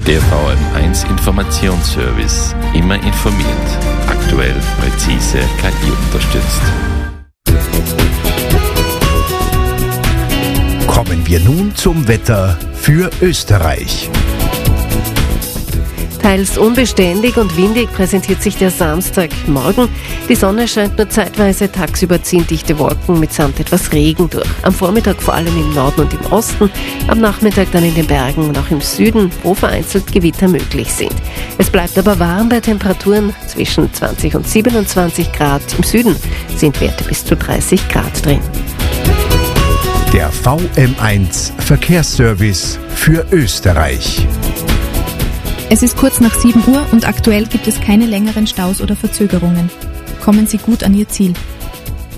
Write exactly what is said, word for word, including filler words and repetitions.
Der V M eins Informationsservice. Immer informiert. Aktuell, präzise, K I unterstützt. Kommen wir nun zum Wetter für Österreich. Teils unbeständig und windig präsentiert sich der Samstagmorgen. Die Sonne scheint nur zeitweise, tagsüber ziehen dichte Wolken mitsamt etwas Regen durch. Am Vormittag vor allem im Norden und im Osten, am Nachmittag dann in den Bergen und auch im Süden, wo vereinzelt Gewitter möglich sind. Es bleibt aber warm bei Temperaturen zwischen zwanzig und siebenundzwanzig Grad. Im Süden sind Werte bis zu dreißig Grad drin. Der V M eins Verkehrsservice für Österreich. Es ist kurz nach sieben Uhr und aktuell gibt es keine längeren Staus oder Verzögerungen. Kommen Sie gut an Ihr Ziel.